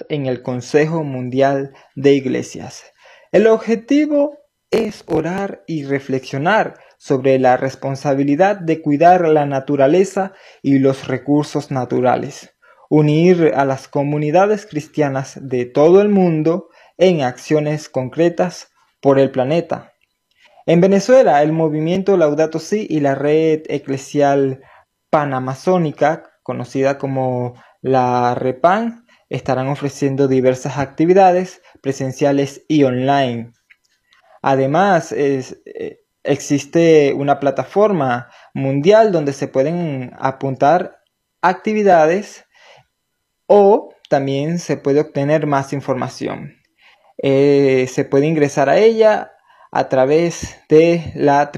cristianas en el Consejo Mundial de Iglesias. El objetivo es orar y reflexionar sobre la responsabilidad de cuidar la naturaleza y los recursos naturales, unir a las comunidades cristianas de todo el mundo en acciones concretas por el planeta. En Venezuela, el movimiento Laudato Si y la red eclesial panamazónica, conocida como la REPAN, estarán ofreciendo diversas actividades presenciales y online. Además, existe una plataforma mundial donde se pueden apuntar actividades o también se puede obtener más información. Se puede ingresar a ella a través de la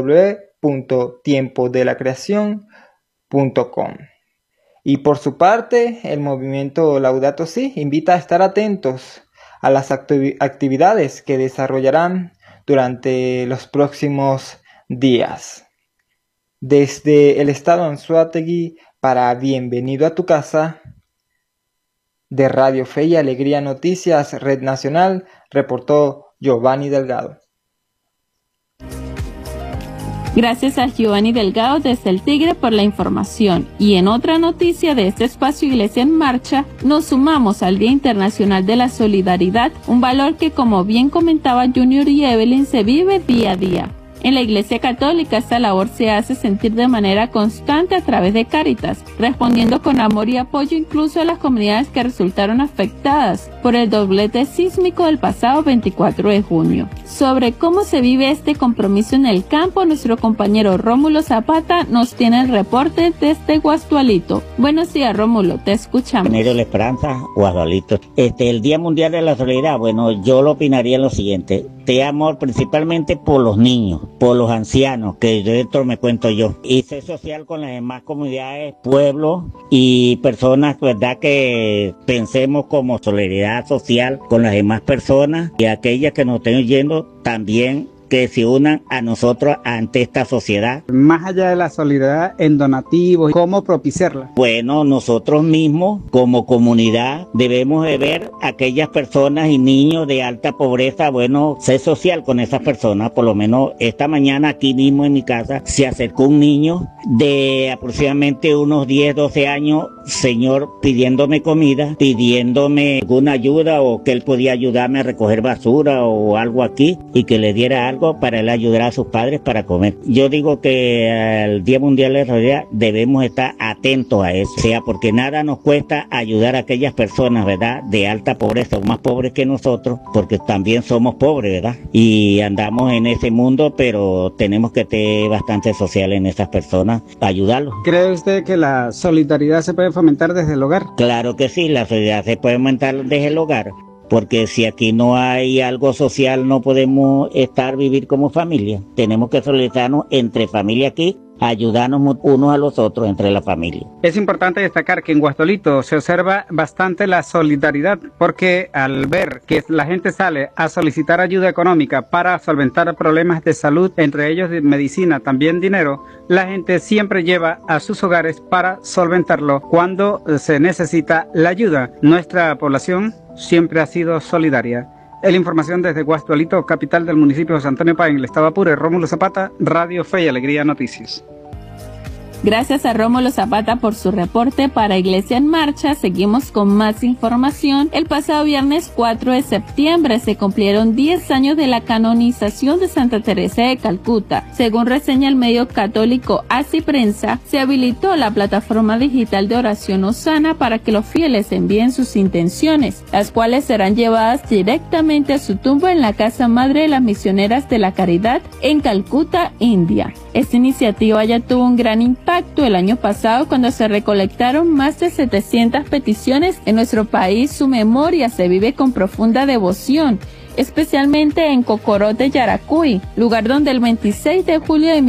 www.tiempodelacreacion.com. Y por su parte, el movimiento Laudato Si invita a estar atentos a las actividades que desarrollarán durante los próximos días. Desde el estado Anzoátegui para Bienvenido a tu Casa, de Radio Fe y Alegría Noticias Red Nacional, reportó Giovanni Delgado. Gracias a Giovanni Delgado desde el Tigre por la información. Y en otra noticia de este espacio Iglesia en Marcha, nos sumamos al Día Internacional de la Solidaridad, un valor que, como bien comentaba Junior y Evelyn, se vive día a día. En la Iglesia Católica esta labor se hace sentir de manera constante a través de Cáritas, respondiendo con amor y apoyo incluso a las comunidades que resultaron afectadas por el doblete sísmico del pasado 24 de junio. Sobre cómo se vive este compromiso en el campo, nuestro compañero Rómulo Zapata nos tiene el reporte desde Guasdualito. Buenos días, Rómulo, te escuchamos. La Esperanza, Guasdualito. El Día Mundial de la Solidaridad, bueno, yo lo opinaría en lo siguiente. Te amor principalmente por los niños, por los ancianos, que dentro me cuento yo, y ser social con las demás comunidades, pueblos y personas, verdad, que pensemos como solidaridad social con las demás personas y aquellas que nos estén oyendo también, que se unan a nosotros ante esta sociedad. Más allá de la solidaridad en donativos, ¿cómo propiciarla? Bueno, nosotros mismos como comunidad debemos de ver a aquellas personas y niños de alta pobreza, bueno, ser social con esas personas. Por lo menos esta mañana aquí mismo en mi casa se acercó un niño de aproximadamente unos 10, 12 años, señor, pidiéndome comida, pidiéndome alguna ayuda o que él podía ayudarme a recoger basura o algo aquí y que le diera algo para él ayudar a sus padres para comer. Yo digo que al Día Mundial de la Solidaridad debemos estar atentos a eso, o sea, porque nada nos cuesta ayudar a aquellas personas, ¿verdad?, de alta pobreza o más pobres que nosotros, porque también somos pobres, ¿verdad?, y andamos en ese mundo, pero tenemos que ser bastante sociales en esas personas, ayudarlos. ¿Cree usted que la solidaridad se puede fomentar desde el hogar? Claro que sí, la solidaridad se puede fomentar desde el hogar. Porque si aquí no hay algo social, no podemos vivir como familia. Tenemos que solidarizarnos entre familia aquí, ayudarnos unos a los otros entre la familia. Es importante destacar que en Guasdualito se observa bastante la solidaridad, porque al ver que la gente sale a solicitar ayuda económica para solventar problemas de salud, entre ellos de medicina, también dinero, la gente siempre lleva a sus hogares para solventarlo cuando se necesita la ayuda. Nuestra población siempre ha sido solidaria. La información desde Guasdualito, capital del municipio de José Antonio Páez, en el estado Apure, Rómulo Zapata, Radio Fe y Alegría Noticias. Gracias a Rómulo Zapata por su reporte para Iglesia en Marcha. Seguimos con más información. El pasado viernes 4 de septiembre se cumplieron 10 años de la canonización de Santa Teresa de Calcuta. Según reseña el medio católico Así Prensa, se habilitó la plataforma digital de oración Hosana para que los fieles envíen sus intenciones, las cuales serán llevadas directamente a su tumba en la Casa Madre de las Misioneras de la Caridad en Calcuta, India. Esta iniciativa ya tuvo un gran impacto el año pasado cuando se recolectaron más de 700 peticiones en nuestro país. Su memoria se vive con profunda devoción, especialmente en Cocorote, Yaracuy, lugar donde el 26 de julio de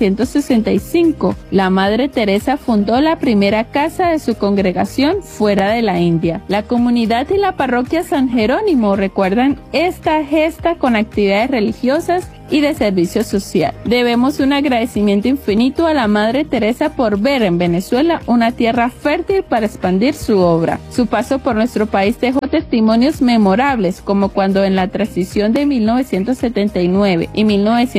1965 la Madre Teresa fundó la primera casa de su congregación fuera de la India. La comunidad y la parroquia San Jerónimo recuerdan esta gesta con actividades religiosas y de servicio social. Debemos un agradecimiento infinito a la Madre Teresa por ver en Venezuela una tierra fértil para expandir su obra. Su paso por nuestro país dejó testimonios memorables, como cuando en la transición de 1979 y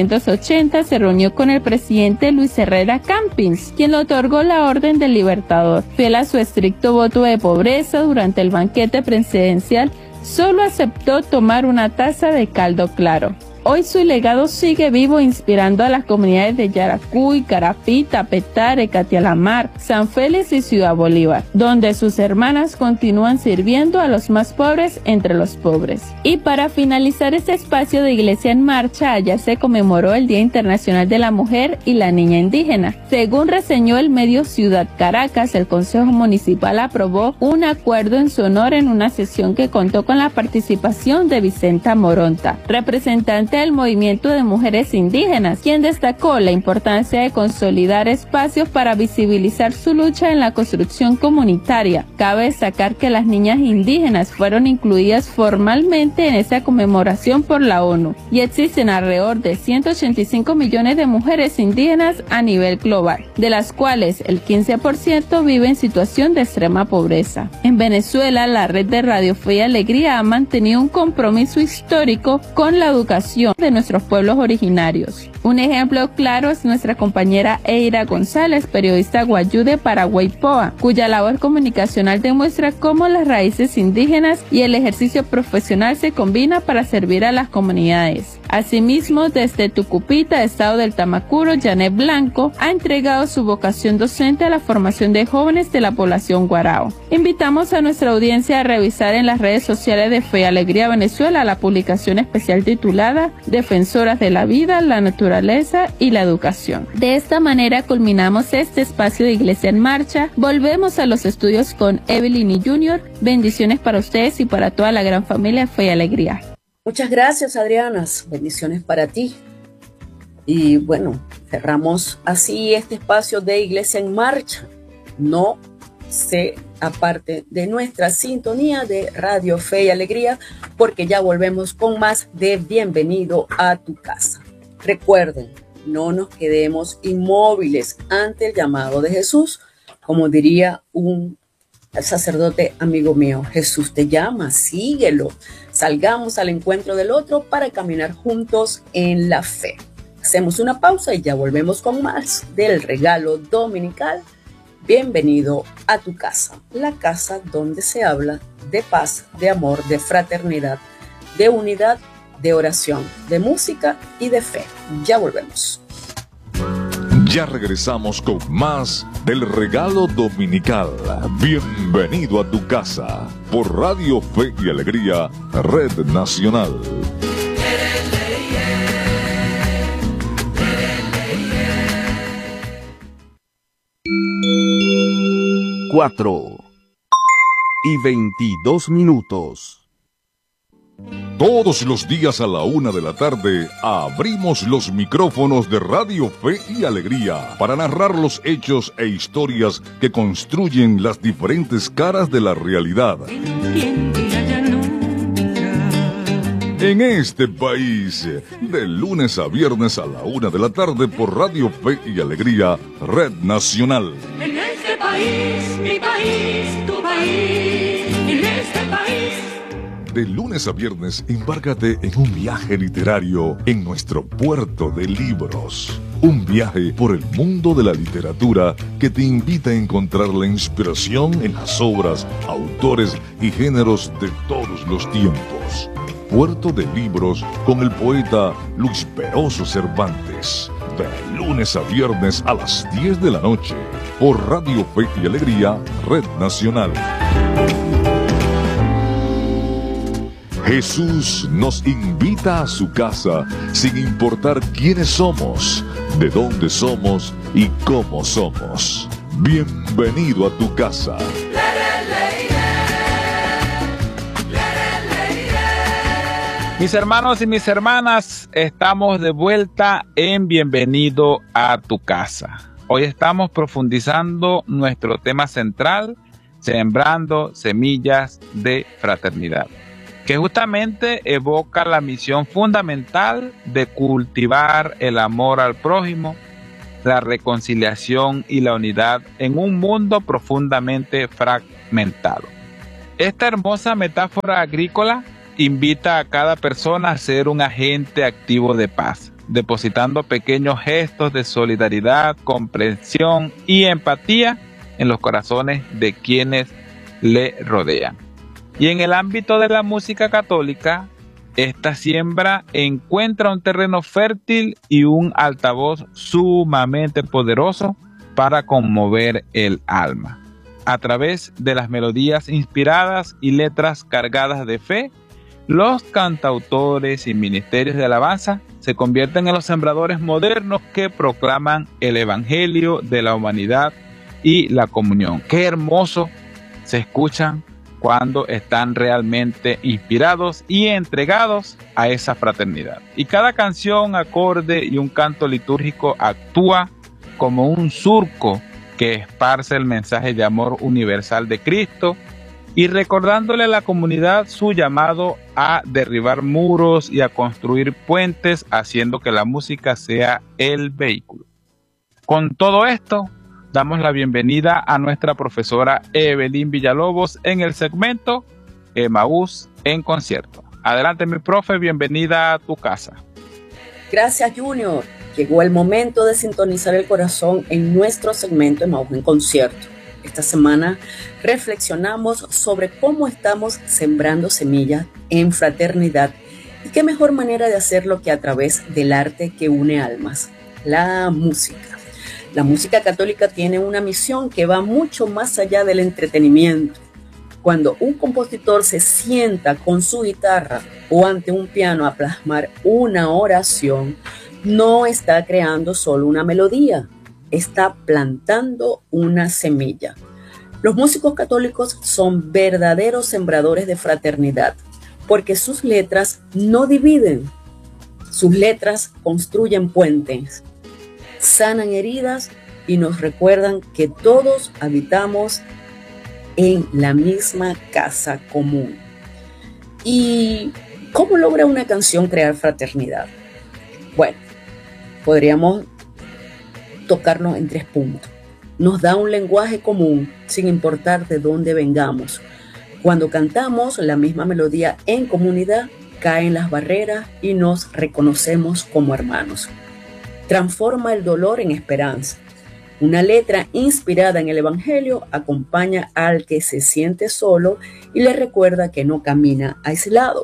1980 se reunió con el presidente Luis Herrera Campins, quien le otorgó la Orden del Libertador. Fiel a su estricto voto de pobreza, durante el banquete presidencial solo aceptó tomar una taza de caldo claro. Hoy su legado sigue vivo, inspirando a las comunidades de Yaracuy, Carapita, Petare, Catialamar, San Félix y Ciudad Bolívar, donde sus hermanas continúan sirviendo a los más pobres entre los pobres. Y para finalizar este espacio de Iglesia en Marcha, ayer se conmemoró el Día Internacional de la Mujer y la Niña Indígena. Según reseñó el medio Ciudad Caracas, el Consejo Municipal aprobó un acuerdo en su honor en una sesión que contó con la participación de Vicenta Moronta, representante del movimiento de mujeres indígenas, quien destacó la importancia de consolidar espacios para visibilizar su lucha en la construcción comunitaria. Cabe destacar que las niñas indígenas fueron incluidas formalmente en esa conmemoración por la ONU y existen alrededor de 185 millones de mujeres indígenas a nivel global, de las cuales el 15% vive en situación de extrema pobreza. En Venezuela, la red de Radio Fe y Alegría ha mantenido un compromiso histórico con la educación de nuestros pueblos originarios. Un ejemplo claro es nuestra compañera Eira González, periodista guayú de Paraguaypoa, cuya labor comunicacional demuestra cómo las raíces indígenas y el ejercicio profesional se combinan para servir a las comunidades. Asimismo, desde Tucupita, estado del Tamacuro, Janet Blanco ha entregado su vocación docente a la formación de jóvenes de la población guarao. Invitamos a nuestra audiencia a revisar en las redes sociales de Fe y Alegría Venezuela la publicación especial titulada Defensoras de la Vida, la Naturaleza y la Educación. De esta manera culminamos este espacio de Iglesia en Marcha. Volvemos a los estudios con Evelyn y Junior. Bendiciones para ustedes y para toda la gran familia Fe y Alegría. Muchas gracias, Adriana. Bendiciones para ti. Y bueno, cerramos así este espacio de Iglesia en Marcha. No se aparte de nuestra sintonía de Radio Fe y Alegría, porque ya volvemos con más de Bienvenido a tu casa. Recuerden, no nos quedemos inmóviles ante el llamado de Jesús. Como diría un sacerdote amigo mío, Jesús te llama, síguelo. Salgamos al encuentro del otro para caminar juntos en la fe. Hacemos una pausa y ya volvemos con más del regalo dominical. Bienvenido a tu casa, la casa donde se habla de paz, de amor, de fraternidad, de unidad, de oración, de música y de fe. Ya volvemos. Ya regresamos con más del regalo dominical. Bienvenido a tu casa por Radio Fe y Alegría, Red Nacional. 4:22. Todos los días a la 1 de la tarde abrimos los micrófonos de Radio Fe y Alegría para narrar los hechos e historias que construyen las diferentes caras de la realidad. En este país, de lunes a viernes a la 1 de la tarde por Radio Fe y Alegría, Red Nacional. En este país, mi país, tu país, en este país. De lunes a viernes, embárcate en un viaje literario en nuestro puerto de libros. Un viaje por el mundo de la literatura que te invita a encontrar la inspiración en las obras, autores y géneros de todos los tiempos. Puerto de Libros con el poeta Luis Peroso Cervantes. De lunes a viernes a las 10 de la noche por Radio Fe y Alegría, Red Nacional. Jesús nos invita a su casa sin importar quiénes somos, de dónde somos y cómo somos. Bienvenido a tu casa. Mis hermanos y mis hermanas, estamos de vuelta en Bienvenido a tu casa. Hoy estamos profundizando nuestro tema central, sembrando semillas de fraternidad. que justamente evoca la misión fundamental de cultivar el amor al prójimo, la reconciliación y la unidad en un mundo profundamente fragmentado. Esta hermosa metáfora agrícola invita a cada persona a ser un agente activo de paz, depositando pequeños gestos de solidaridad, comprensión y empatía en los corazones de quienes le rodean. Y en el ámbito de la música católica, esta siembra encuentra un terreno fértil y un altavoz sumamente poderoso para conmover el alma. A través de las melodías inspiradas y letras cargadas de fe, los cantautores y ministerios de alabanza se convierten en los sembradores modernos que proclaman el evangelio de la humanidad y la comunión. Qué hermoso se escuchan cuando están realmente inspirados y entregados a esa fraternidad. Y cada canción, acorde y un canto litúrgico actúa como un surco que esparce el mensaje de amor universal de Cristo y recordándole a la comunidad su llamado a derribar muros y a construir puentes, haciendo que la música sea el vehículo. Con todo esto, damos la bienvenida a nuestra profesora Evelyn Villalobos en el segmento Emaús en concierto. Adelante, mi profe, bienvenida a tu casa. Gracias, Junior. Llegó el momento de sintonizar el corazón en nuestro segmento Emaús en concierto. Esta semana reflexionamos sobre cómo estamos sembrando semillas en fraternidad y qué mejor manera de hacerlo que a través del arte que une almas, la música. La música católica tiene una misión que va mucho más allá del entretenimiento. Cuando un compositor se sienta con su guitarra o ante un piano a plasmar una oración, no está creando solo una melodía, está plantando una semilla. Los músicos católicos son verdaderos sembradores de fraternidad, porque sus letras no dividen, sus letras construyen puentes, sanan heridas y nos recuerdan que todos habitamos en la misma casa común. ¿Y cómo logra una canción crear fraternidad? Bueno, podríamos tocarnos en 3 puntos. Nos da un lenguaje común sin importar de dónde vengamos. Cuando cantamos la misma melodía en comunidad, caen las barreras y nos reconocemos como hermanos. Transforma el dolor en esperanza. Una letra inspirada en el Evangelio acompaña al que se siente solo y le recuerda que no camina aislado.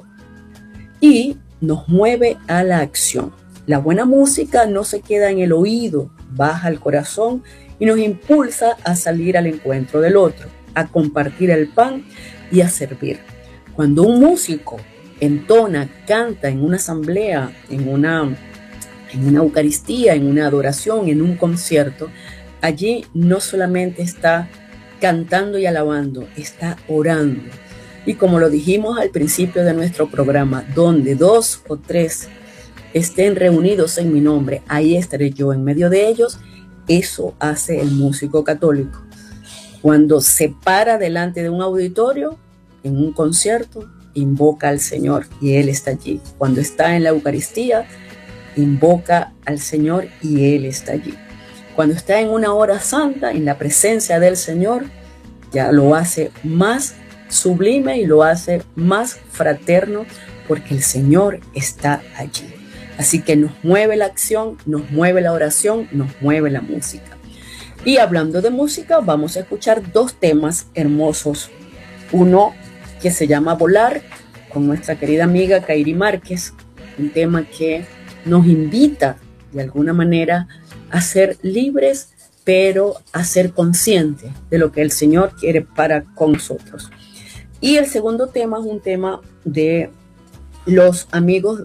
Y nos mueve a la acción. La buena música no se queda en el oído, baja al corazón y nos impulsa a salir al encuentro del otro, a compartir el pan y a servir. Cuando un músico entona, canta en una asamblea, en una Eucaristía, en una adoración, en un concierto, allí no solamente está cantando y alabando, está orando. Y como lo dijimos al principio de nuestro programa, donde 2 o 3 estén reunidos en mi nombre, ahí estaré yo en medio de ellos. Eso hace el músico católico. Cuando se para delante de un auditorio, en un concierto, invoca al Señor y Él está allí. Cuando está en la Eucaristía, invoca al Señor y Él está allí. Cuando está en una hora santa, en la presencia del Señor, ya lo hace más sublime y lo hace más fraterno porque el Señor está allí. Así que nos mueve la acción, nos mueve la oración, nos mueve la música. Y hablando de música, vamos a escuchar 2 temas hermosos. Uno que se llama Volar, con nuestra querida amiga Kairi Márquez, un tema que nos invita de alguna manera a ser libres, pero a ser conscientes de lo que el Señor quiere para con nosotros. Y el segundo tema es un tema de los amigos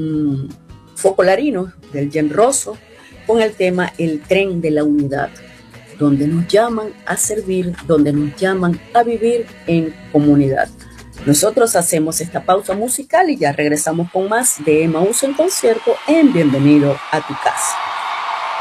focolarinos del Genroso, con el tema El Tren de la Unidad, donde nos llaman a servir, donde nos llaman a vivir en comunidad. Nosotros hacemos esta pausa musical y ya regresamos con más de Emaús en concierto en Bienvenido a tu casa.